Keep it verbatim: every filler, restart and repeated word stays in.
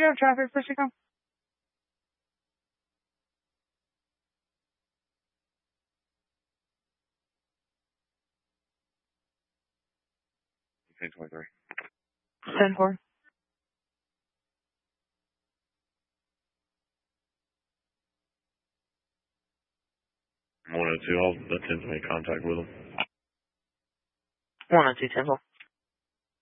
you have traffic for Chicago? ten twenty-three. ten four. one oh two, I'll attempt to make contact with them. one oh two, ten four.